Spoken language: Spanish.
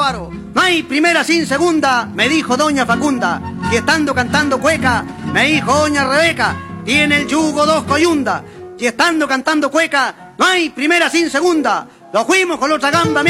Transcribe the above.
Bávaro. No hay primera sin segunda, me dijo doña Facunda. Y estando cantando cueca, me dijo doña Rebeca, tiene el yugo dos coyundas. Y estando cantando cueca, no hay primera sin segunda. Lo fuimos con otra gamba.